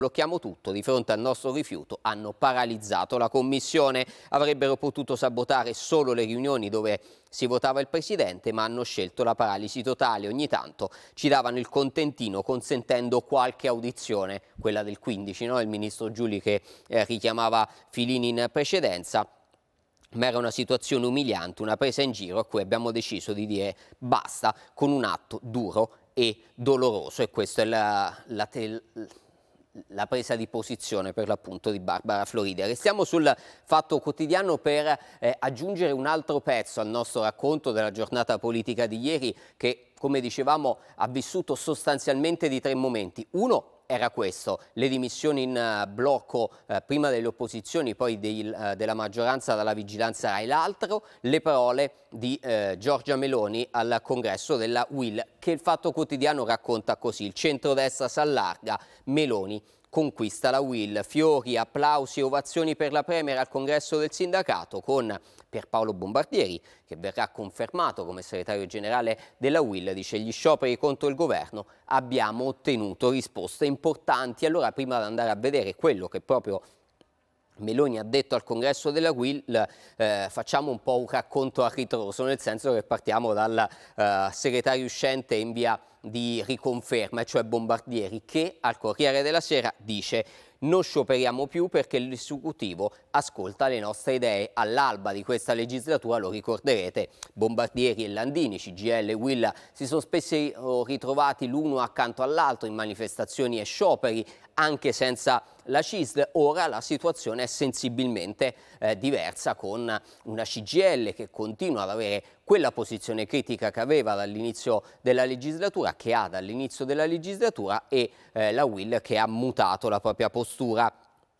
Blocchiamo tutto, di fronte al nostro rifiuto hanno paralizzato la commissione, avrebbero potuto sabotare solo le riunioni dove si votava il presidente, ma hanno scelto la paralisi totale. Ogni tanto ci davano il contentino consentendo qualche audizione, quella del 15, no? Il ministro Giuli che richiamava Filini in precedenza. Ma era una situazione umiliante, una presa in giro a cui abbiamo deciso di dire basta con un atto duro e doloroso, e questa è la presa di posizione per l'appunto di Barbara Floridia. Restiamo sul Fatto Quotidiano per aggiungere un altro pezzo al nostro racconto della giornata politica di ieri che, come dicevamo, ha vissuto sostanzialmente di tre momenti. Uno era questo, le dimissioni in blocco prima delle opposizioni, poi della maggioranza dalla vigilanza Rai. L'altro, le parole di Giorgia Meloni al congresso della UIL, che il Fatto Quotidiano racconta così: il centrodestra s'allarga, Meloni conquista la UIL, fiori, applausi e ovazioni per la Premier al congresso del sindacato, con Pierpaolo Bombardieri che verrà confermato come segretario generale della UIL. Dice: gli scioperi contro il governo, abbiamo ottenuto risposte importanti. Allora, prima di andare a vedere quello che proprio Meloni ha detto al congresso della UIL, facciamo un po' un racconto a ritroso, nel senso che partiamo dal segretario uscente in via di riconferma, cioè Bombardieri, che al Corriere della Sera dice: non scioperiamo più perché l'esecutivo ascolta le nostre idee. All'alba di questa legislatura, lo ricorderete, Bombardieri e Landini, CGIL e UIL, si sono spesso ritrovati l'uno accanto all'altro in manifestazioni e scioperi, anche senza la CISL. Ora la situazione è sensibilmente diversa, con una CGIL che continua ad avere quella posizione critica che aveva dall'inizio della legislatura, che ha dall'inizio della legislatura, e la UIL che ha mutato la propria postura.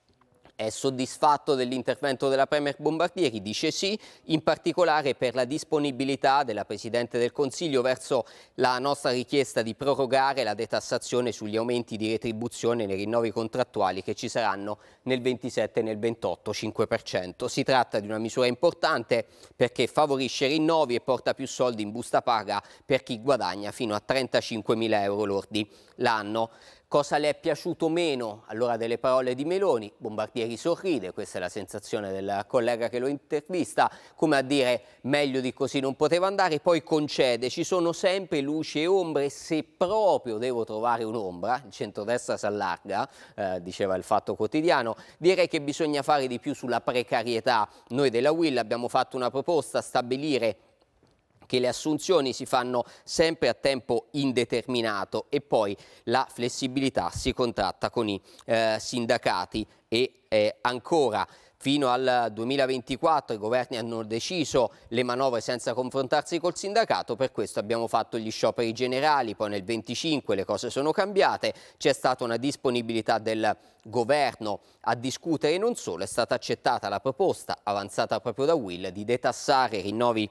È soddisfatto dell'intervento della Premier Bombardieri? Dice sì, in particolare per la disponibilità della Presidente del Consiglio verso la nostra richiesta di prorogare la detassazione sugli aumenti di retribuzione nei rinnovi contrattuali che ci saranno nel 27 e nel 28, 5%. Si tratta di una misura importante perché favorisce rinnovi e porta più soldi in busta paga per chi guadagna fino a 35.000 euro lordi l'anno. Cosa le è piaciuto meno allora delle parole di Meloni? Bombardieri sorride, questa è la sensazione del collega che lo intervista, come a dire: meglio di così non poteva andare. Poi concede: ci sono sempre luci e ombre, se proprio devo trovare un'ombra, il centrodestra s'allarga, diceva il Fatto Quotidiano, direi che bisogna fare di più sulla precarietà. Noi della UIL abbiamo fatto una proposta: stabilire che le assunzioni si fanno sempre a tempo indeterminato e poi la flessibilità si contratta con i sindacati. E ancora, fino al 2024 i governi hanno deciso le manovre senza confrontarsi col sindacato, per questo abbiamo fatto gli scioperi generali. Poi nel 25 le cose sono cambiate, c'è stata una disponibilità del governo a discutere, e non solo, è stata accettata la proposta avanzata proprio da UIL di detassare i rinnovi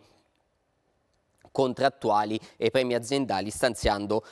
contrattuali e premi aziendali, stanziando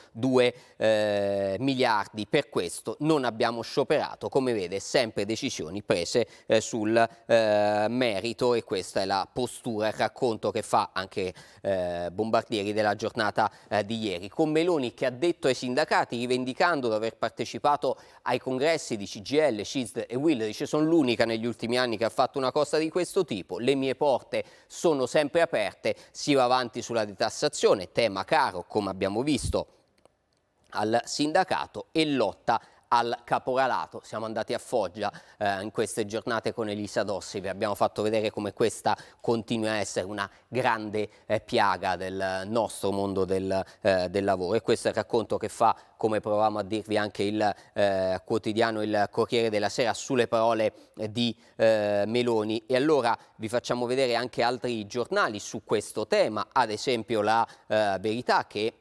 2 miliardi. Per questo non abbiamo scioperato. Come vede, sempre decisioni prese sul merito, e questa è la postura, il racconto che fa anche Bombardieri della giornata di ieri, con Meloni che ha detto ai sindacati, rivendicando di aver partecipato ai congressi di CGIL, CISL e UIL, dice: sono l'unica negli ultimi anni che ha fatto una cosa di questo tipo, le mie porte sono sempre aperte, si va avanti sulla detassazione, tema caro, come abbiamo visto, al sindacato, e lotta al caporalato. Siamo andati a Foggia in queste giornate con Elisa Dossi, vi abbiamo fatto vedere come questa continua a essere una grande piaga del nostro mondo del lavoro, e questo è il racconto che fa, come provavamo a dirvi, anche il quotidiano Il Corriere della Sera sulle parole di Meloni. E allora vi facciamo vedere anche altri giornali su questo tema, ad esempio la Verità, che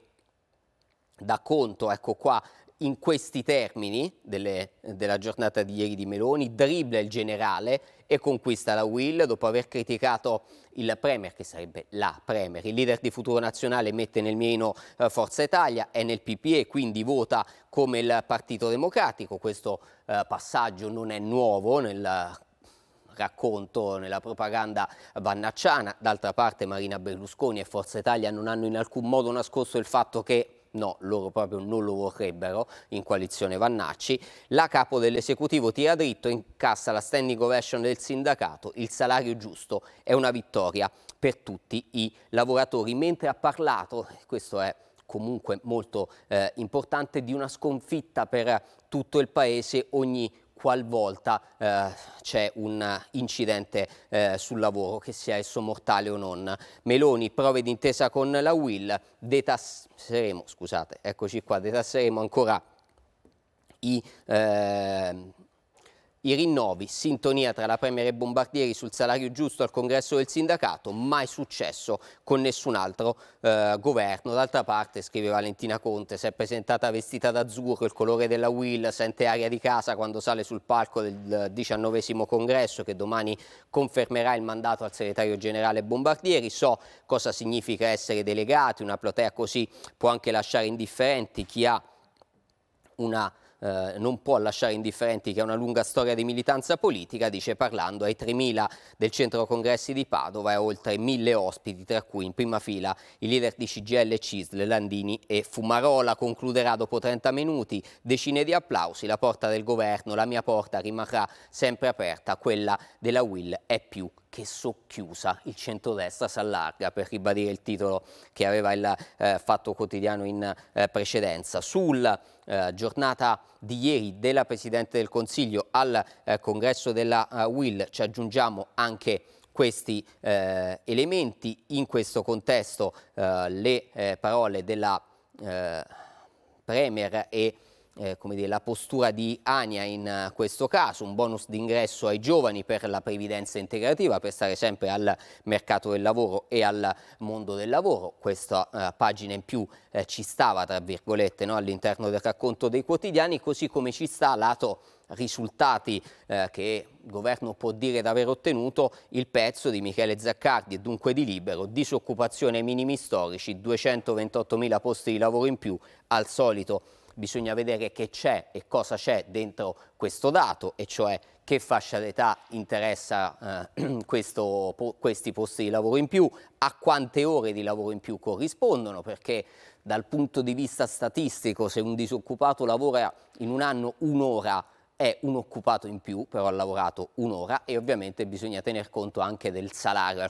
dà conto, ecco qua, in questi termini della giornata di ieri di Meloni: dribbla il generale e conquista la UIL. Dopo aver criticato il Premier, che sarebbe la Premier, il leader di Futuro Nazionale mette nel mirino Forza Italia, è nel PPE, quindi vota come il Partito Democratico. Questo passaggio non è nuovo nel racconto, nella propaganda vannacciana. D'altra parte Marina Berlusconi e Forza Italia non hanno in alcun modo nascosto il fatto che no, loro proprio non lo vorrebbero in coalizione Vannacci. La capo dell'esecutivo tira dritto, incassa la standing ovation del sindacato, il salario giusto è una vittoria per tutti i lavoratori, mentre ha parlato, questo è comunque molto importante, di una sconfitta per tutto il paese ogni qualvolta c'è un incidente sul lavoro, che sia esso mortale o non. Meloni, prove d'intesa con la UIL, detasseremo, scusate, eccoci qua, detasseremo ancora i rinnovi, sintonia tra la Premier e Bombardieri sul salario giusto al congresso del sindacato, mai successo con nessun altro governo. D'altra parte, scrive Valentina Conte, si è presentata vestita d'azzurro, il colore della UIL, sente aria di casa quando sale sul palco del 19° congresso, che domani confermerà il mandato al segretario generale Bombardieri. So cosa significa essere delegati, una platea così può anche lasciare indifferenti chi ha non può lasciare indifferenti chi ha una lunga storia di militanza politica, dice, parlando ai 3.000 del centro congressi di Padova e a oltre 1.000 ospiti, tra cui in prima fila i leader di CGIL, CISL, Landini e Fumarola. Concluderà dopo 30 minuti, decine di applausi, la porta del governo, la mia porta rimarrà sempre aperta, quella della UIL è più che socchiusa. Il centrodestra s'allarga, per ribadire il titolo che aveva il Fatto Quotidiano in precedenza. Sul giornata di ieri della Presidente del Consiglio al congresso della UIL ci aggiungiamo anche questi elementi. In questo contesto le parole della Premier e come dire, la postura di Ania in questo caso, un bonus d'ingresso ai giovani per la previdenza integrativa, per stare sempre al mercato del lavoro e al mondo del lavoro. Questa pagina in più ci stava, tra virgolette, no? All'interno del racconto dei quotidiani, così come ci sta, lato risultati che il governo può dire di aver ottenuto, il pezzo di Michele Zaccardi e dunque di Libero: disoccupazione ai minimi storici, 228.000 posti di lavoro in più. Al solito bisogna vedere che c'è e cosa c'è dentro questo dato, e cioè che fascia d'età interessa questi posti di lavoro in più, a quante ore di lavoro in più corrispondono, perché dal punto di vista statistico, se un disoccupato lavora in un anno un'ora, è un occupato in più, però ha lavorato un'ora, e ovviamente bisogna tener conto anche del salario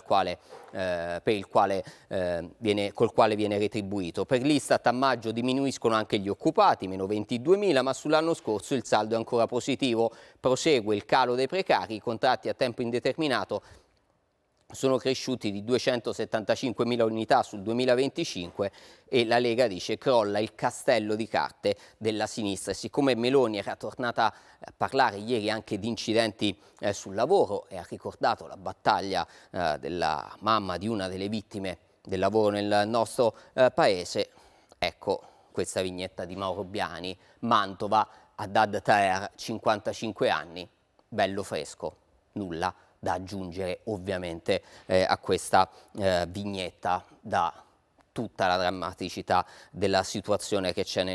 col quale viene retribuito. Per l'Istat a maggio diminuiscono anche gli occupati, meno 22.000, ma sull'anno scorso il saldo è ancora positivo. Prosegue il calo dei precari, i contratti a tempo indeterminato sono cresciuti di 275.000 unità sul 2025 e la Lega dice crolla il castello di carte della sinistra. E siccome Meloni era tornata a parlare ieri anche di incidenti sul lavoro e ha ricordato la battaglia della mamma di una delle vittime del lavoro nel nostro paese, ecco questa vignetta di Mauro Biani: Mantova, Haddad Taher, 55 anni, bello fresco, nulla da aggiungere ovviamente a questa vignetta da tutta la drammaticità della situazione che c'è nel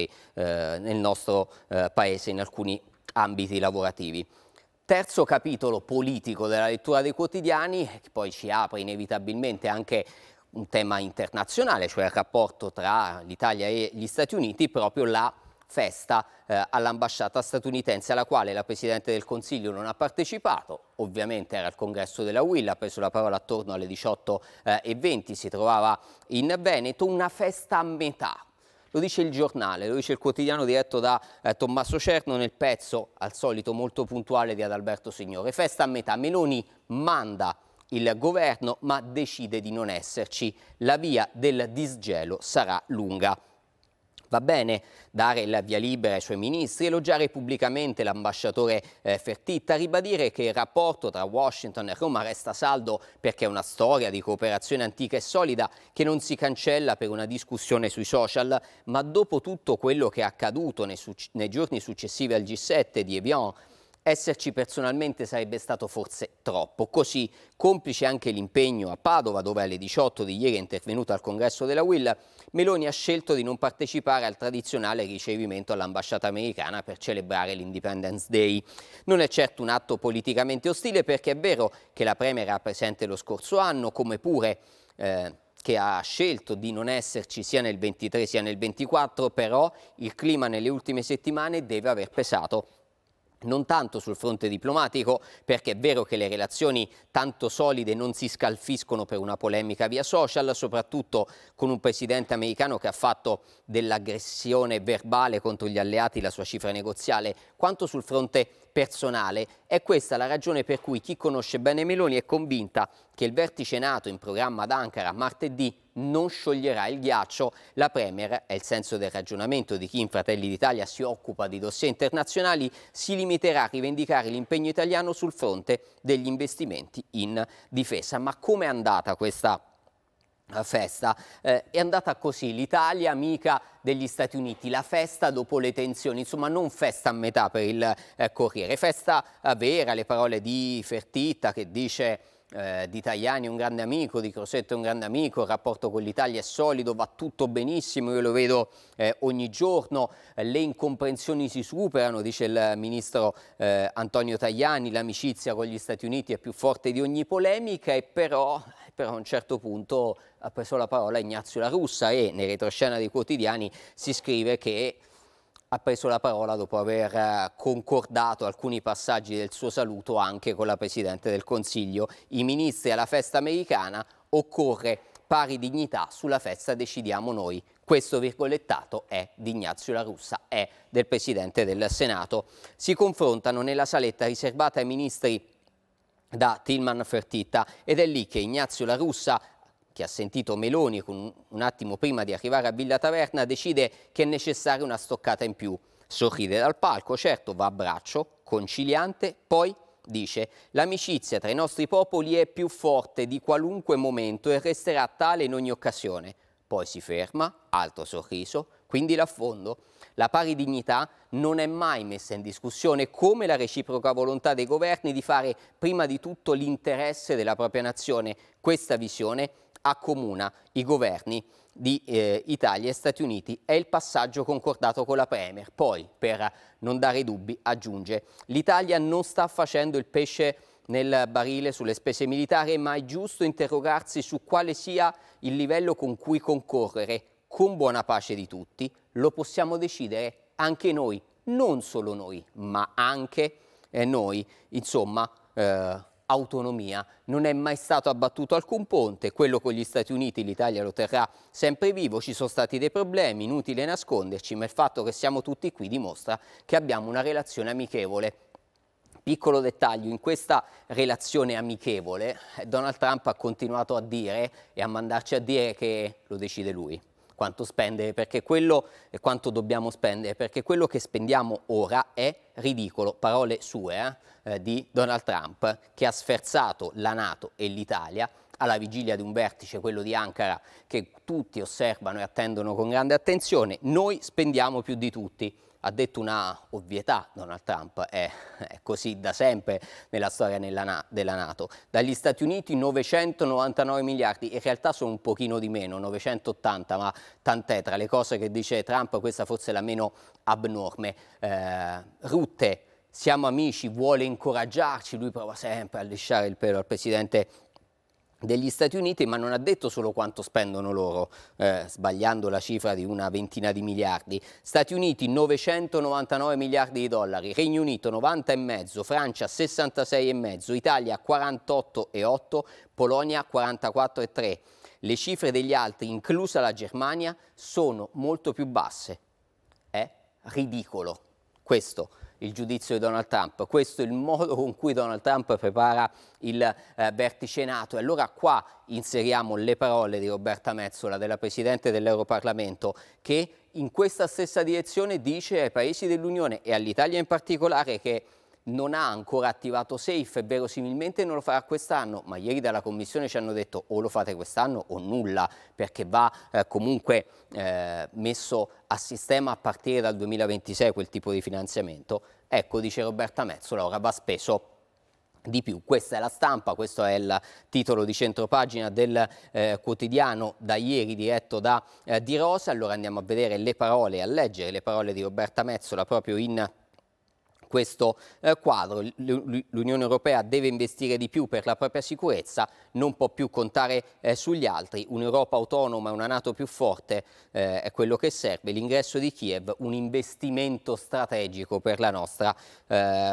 nostro paese in alcuni ambiti lavorativi. Terzo capitolo politico della lettura dei quotidiani, che poi ci apre inevitabilmente anche un tema internazionale, cioè il rapporto tra l'Italia e gli Stati Uniti, proprio la festa all'ambasciata statunitense, alla quale la Presidente del Consiglio non ha partecipato. Ovviamente era al congresso della UIL, ha preso la parola attorno alle 18:20, si trovava in Veneto. Una festa a metà, lo dice il giornale, lo dice il quotidiano diretto da Tommaso Cerno nel pezzo al solito molto puntuale di Adalberto Signore. Festa a metà, Meloni manda il governo ma decide di non esserci, la via del disgelo sarà lunga. Va bene dare il via libera ai suoi ministri, elogiare pubblicamente l'ambasciatore Fertitta, ribadire che il rapporto tra Washington e Roma resta saldo perché è una storia di cooperazione antica e solida che non si cancella per una discussione sui social, ma dopo tutto quello che è accaduto nei giorni successivi al G7 di Evian, esserci personalmente sarebbe stato forse troppo. Così, complice anche l'impegno a Padova, dove alle 18 di ieri è intervenuta al congresso della UIL, Meloni ha scelto di non partecipare al tradizionale ricevimento all'ambasciata americana per celebrare l'Independence Day. Non è certo un atto politicamente ostile, perché è vero che la Premier era presente lo scorso anno, come pure che ha scelto di non esserci sia nel 23 sia nel 24, però il clima nelle ultime settimane deve aver pesato. Non tanto sul fronte diplomatico, perché è vero che le relazioni tanto solide non si scalfiscono per una polemica via social, soprattutto con un presidente americano che ha fatto dell'aggressione verbale contro gli alleati la sua cifra negoziale, quanto sul fronte personale. È questa la ragione per cui chi conosce bene Meloni è convinta che il vertice NATO in programma ad Ankara martedì non scioglierà il ghiaccio. La Premier, è il senso del ragionamento di chi in Fratelli d'Italia si occupa di dossier internazionali, si limiterà a rivendicare l'impegno italiano sul fronte degli investimenti in difesa. Ma com'è andata questa festa? È andata così: l'Italia amica degli Stati Uniti, la festa dopo le tensioni, insomma non festa a metà per il Corriere, festa vera, le parole di Fertitta che dice di Tajani è un grande amico, di Crosetto è un grande amico, il rapporto con l'Italia è solido, va tutto benissimo, io lo vedo ogni giorno, le incomprensioni si superano, dice il ministro Antonio Tajani, l'amicizia con gli Stati Uniti è più forte di ogni polemica, e però a un certo punto ha preso la parola Ignazio La Russa e nel retroscena dei quotidiani si scrive che ha preso la parola dopo aver concordato alcuni passaggi del suo saluto anche con la Presidente del Consiglio. I ministri alla festa americana, occorre pari dignità, sulla festa decidiamo noi. Questo virgolettato è di Ignazio La Russa, è del Presidente del Senato. Si confrontano nella saletta riservata ai ministri da Tillman Fertitta ed è lì che Ignazio La Russa, che ha sentito Meloni un attimo prima di arrivare a Villa Taverna, decide che è necessaria una stoccata in più. Sorride dal palco, certo, va a braccio, conciliante, poi dice: l'amicizia tra i nostri popoli è più forte di qualunque momento e resterà tale in ogni occasione. Poi si ferma, altro sorriso, quindi l'affondo. La pari dignità non è mai messa in discussione, come la reciproca volontà dei governi di fare prima di tutto l'interesse della propria nazione. Questa visione accomuna i governi di Italia e Stati Uniti. È il passaggio concordato con la Premier. Poi, per non dare dubbi, aggiunge: l'Italia non sta facendo il pesce nel barile sulle spese militari, ma è giusto interrogarsi su quale sia il livello con cui concorrere, con buona pace di tutti. Lo possiamo decidere anche noi, non solo noi, ma anche noi. Insomma, autonomia. Non è mai stato abbattuto alcun ponte, quello con gli Stati Uniti l'Italia lo terrà sempre vivo, ci sono stati dei problemi, inutile nasconderci, ma il fatto che siamo tutti qui dimostra che abbiamo una relazione amichevole. Piccolo dettaglio, in questa relazione amichevole Donald Trump ha continuato a dire e a mandarci a dire che lo decide lui quanto spendere, perché quello e quanto dobbiamo spendere, perché quello che spendiamo ora è ridicolo. Parole sue di Donald Trump, che ha sferzato la NATO e l'Italia alla vigilia di un vertice, quello di Ankara, che tutti osservano e attendono con grande attenzione. Noi spendiamo più di tutti. Ha detto una ovvietà Donald Trump, è così da sempre nella storia della NATO. Dagli Stati Uniti 999 miliardi, in realtà sono un pochino di meno, 980, ma tant'è, tra le cose che dice Trump questa forse è la meno abnorme. Rutte, siamo amici, vuole incoraggiarci, lui prova sempre a lisciare il pelo al Presidente degli Stati Uniti, ma non ha detto solo quanto spendono loro, sbagliando la cifra di una ventina di miliardi. Stati Uniti 999 miliardi di dollari, Regno Unito 90,5, Francia 66,5, Italia 48,8, Polonia 44,3. Le cifre degli altri, inclusa la Germania, sono molto più basse. È ridicolo. Questo il giudizio di Donald Trump, questo è il modo con cui Donald Trump prepara il vertice NATO. E allora qua inseriamo le parole di Roberta Metsola, della Presidente dell'Europarlamento, che in questa stessa direzione dice ai paesi dell'Unione e all'Italia in particolare che non ha ancora attivato SAFE e verosimilmente non lo farà quest'anno, ma ieri dalla Commissione ci hanno detto o lo fate quest'anno o nulla, perché va comunque messo a sistema a partire dal 2026 quel tipo di finanziamento. Ecco, dice Roberta Metsola, ora va speso di più. Questa è La Stampa, questo è il titolo di centropagina del quotidiano da ieri diretto da Di Rosa. Allora andiamo a vedere le parole, a leggere le parole di Roberta Metsola proprio in questo quadro. L'Unione Europea deve investire di più per la propria sicurezza, non può più contare sugli altri. Un'Europa autonoma e una NATO più forte è quello che serve. L'ingresso di Kiev, un investimento strategico per la nostra